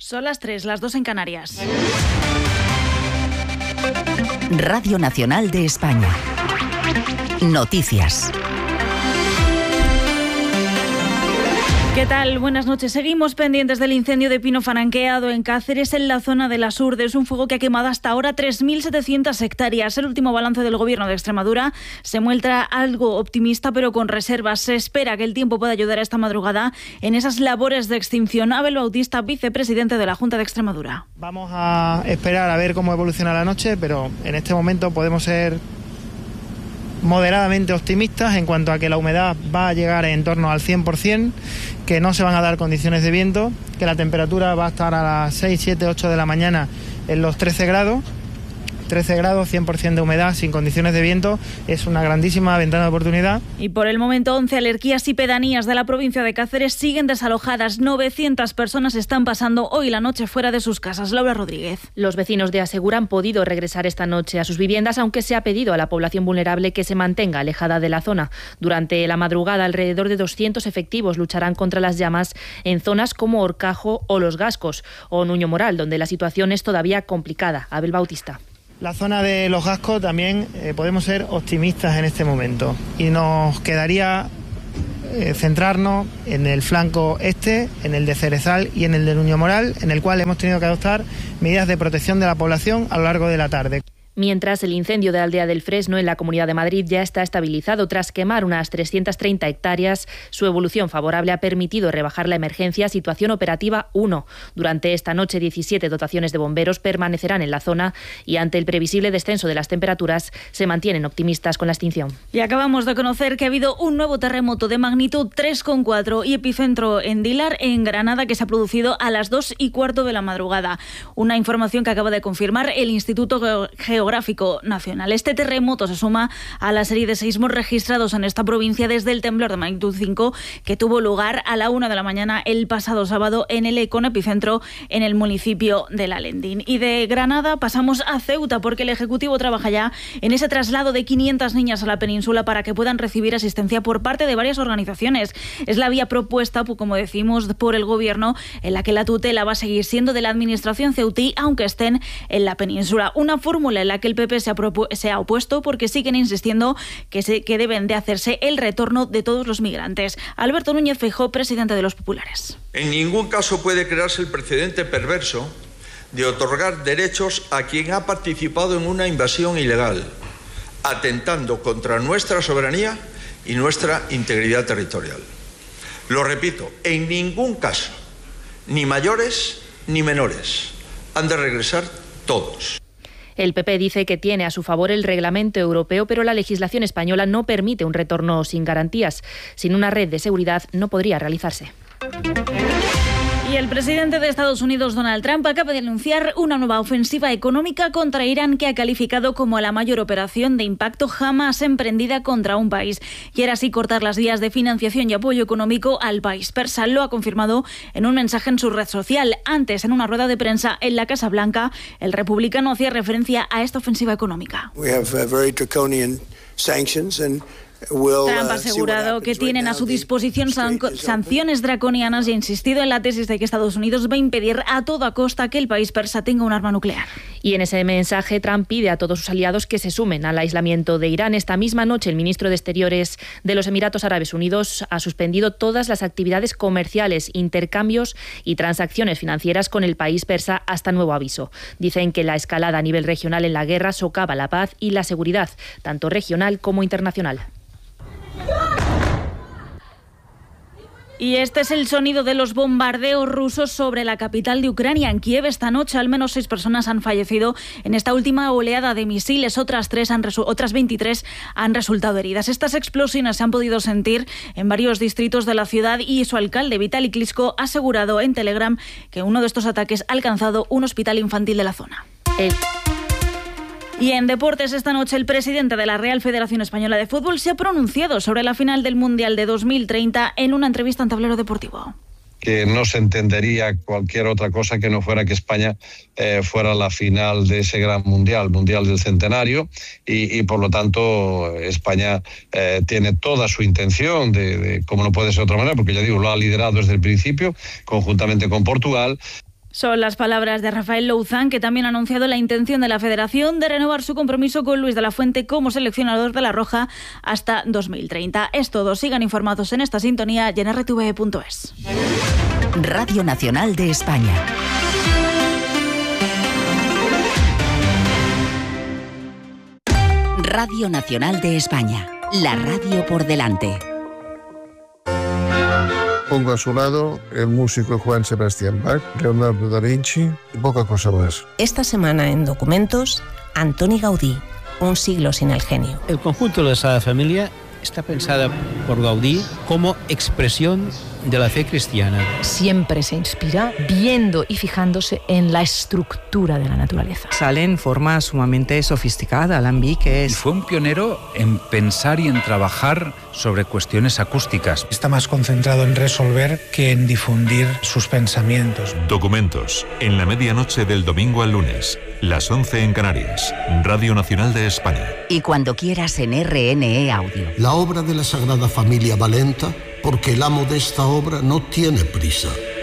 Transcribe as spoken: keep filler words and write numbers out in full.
Son las tres, las dos en Canarias. Radio Nacional de España. Noticias. ¿Qué tal? Buenas noches. Seguimos pendientes del incendio de pino franqueado en Cáceres, en la zona de las Urdes. Un fuego que ha quemado hasta ahora tres mil setecientas hectáreas. El último balance del Gobierno de Extremadura se muestra algo optimista, pero con reservas. Se espera que el tiempo pueda ayudar esta madrugada en esas labores de extinción. Abel Bautista, vicepresidente de la Junta de Extremadura. Vamos a esperar a ver cómo evoluciona la noche, pero en este momento podemos ser moderadamente optimistas en cuanto a que la humedad va a llegar en torno al cien por ciento, que no se van a dar condiciones de viento, que la temperatura va a estar a las seis, siete, ocho de la mañana en los trece grados. trece grados, cien por ciento de humedad, sin condiciones de viento, es una grandísima ventana de oportunidad. Y por el momento, once alquerías y pedanías de la provincia de Cáceres siguen desalojadas. novecientas personas están pasando hoy la noche fuera de sus casas. Laura Rodríguez. Los vecinos de Asegura han podido regresar esta noche a sus viviendas, aunque se ha pedido a la población vulnerable que se mantenga alejada de la zona. Durante la madrugada, alrededor de doscientos efectivos lucharán contra las llamas en zonas como Horcajo o Los Gascos o Nuño Moral, donde la situación es todavía complicada. Abel Bautista. La zona de Los Gascos también eh, podemos ser optimistas en este momento y nos quedaría eh, centrarnos en el flanco este, en el de Cerezal y en el de Nuño Moral, en el cual hemos tenido que adoptar medidas de protección de la población a lo largo de la tarde. Mientras, el incendio de Aldea del Fresno en la Comunidad de Madrid ya está estabilizado tras quemar unas trescientas treinta hectáreas. Su evolución favorable ha permitido rebajar la emergencia, situación operativa uno. Durante esta noche, diecisiete dotaciones de bomberos permanecerán en la zona y ante el previsible descenso de las temperaturas se mantienen optimistas con la extinción. Y acabamos de conocer que ha habido un nuevo terremoto de magnitud tres coma cuatro y epicentro en Dilar, en Granada, que se ha producido a las dos y cuarto de la madrugada. Una información que acaba de confirmar el Instituto Geográfico Geográfico Nacional. Este terremoto se suma a la serie de seísmos registrados en esta provincia desde el temblor de magnitud cinco que tuvo lugar a la una de la mañana el pasado sábado en el con epicentro en el municipio de La Lendín. Y de Granada pasamos a Ceuta porque el Ejecutivo trabaja ya en ese traslado de quinientas niñas a la península para que puedan recibir asistencia por parte de varias organizaciones. Es la vía propuesta, como decimos, por el Gobierno, en la que la tutela va a seguir siendo de la Administración ceutí, aunque estén en la península. Una fórmula en la que el P P se ha, propu- se ha opuesto porque siguen insistiendo que, se, que deben de hacerse el retorno de todos los migrantes. Alberto Núñez Feijóo, presidente de los Populares. En ningún caso puede crearse el precedente perverso de otorgar derechos a quien ha participado en una invasión ilegal, atentando contra nuestra soberanía y nuestra integridad territorial. Lo repito, en ningún caso, ni mayores ni menores, han de regresar todos. El P P dice que tiene a su favor el reglamento europeo, pero la legislación española no permite un retorno sin garantías. Sin una red de seguridad no podría realizarse. Y el presidente de Estados Unidos, Donald Trump, acaba de anunciar una nueva ofensiva económica contra Irán que ha calificado como la mayor operación de impacto jamás emprendida contra un país. Quiere así cortar las vías de financiación y apoyo económico al país persa. Lo ha confirmado en un mensaje en su red social. Antes, en una rueda de prensa en la Casa Blanca, el republicano hacía referencia a esta ofensiva económica. We have very draconian sanctions and Trump ha asegurado que tienen a su disposición san- sanciones draconianas y ha insistido en la tesis de que Estados Unidos va a impedir a toda costa que el país persa tenga un arma nuclear. Y en ese mensaje Trump pide a todos sus aliados que se sumen al aislamiento de Irán. Esta misma noche el ministro de Exteriores de los Emiratos Árabes Unidos ha suspendido todas las actividades comerciales, intercambios y transacciones financieras con el país persa hasta nuevo aviso. Dicen que la escalada a nivel regional en la guerra socava la paz y la seguridad, tanto regional como internacional. Y este es el sonido de los bombardeos rusos sobre la capital de Ucrania. En Kiev esta noche al menos seis personas han fallecido en esta última oleada de misiles. Otras, tres han resu- otras veintitrés han resultado heridas. Estas explosiones se han podido sentir en varios distritos de la ciudad y su alcalde, Vitaly Klitschko, ha asegurado en Telegram que uno de estos ataques ha alcanzado un hospital infantil de la zona. El... Y en deportes, esta noche el presidente de la Real Federación Española de Fútbol se ha pronunciado sobre la final del Mundial de dos mil treinta en una entrevista en Tablero Deportivo. Que no se entendería cualquier otra cosa que no fuera que España eh, fuera la final de ese gran mundial, mundial del centenario, y, y por lo tanto España eh, tiene toda su intención de, de, como no puede ser de otra manera, porque ya digo, lo ha liderado desde el principio, conjuntamente con Portugal. Son las palabras de Rafael Louzán, que también ha anunciado la intención de la Federación de renovar su compromiso con Luis de la Fuente como seleccionador de la Roja hasta dos mil treinta. Es todo. Sigan informados en esta sintonía y en r t v punto es. Radio Nacional de España. Radio Nacional de España. La radio por delante. Pongo a su lado el músico Juan Sebastián Bach, Leonardo da Vinci y poca cosa más. Esta semana en Documentos, Antoni Gaudí, un siglo sin el genio. El conjunto de la Sagrada Familia está pensada por Gaudí como expresión de la fe cristiana. Siempre se inspira viendo y fijándose en la estructura de la naturaleza. Sale en forma sumamente sofisticada, alambiques. Y fue un pionero en pensar y en trabajar sobre cuestiones acústicas. Está más concentrado en resolver que en difundir sus pensamientos. Documentos, en la medianoche del domingo al lunes, las once en Canarias, Radio Nacional de España. Y cuando quieras en R N E Audio. La obra de la Sagrada Familia va lenta porque el amo de esta obra no tiene prisa.